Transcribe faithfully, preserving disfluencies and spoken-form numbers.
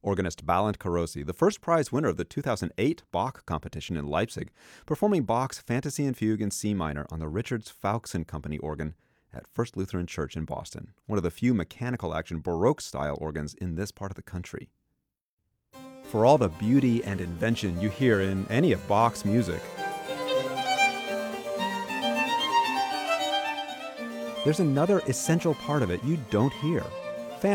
organist Balint Carosi, the first prize winner of the two thousand eight Bach competition in Leipzig, performing Bach's Fantasy and Fugue in C minor on the Richards Faulkson Company organ at First Lutheran Church in Boston, one of the few mechanical action Baroque-style organs in this part of the country. For all the beauty and invention you hear in any of Bach's music, there's another essential part of it you don't hear.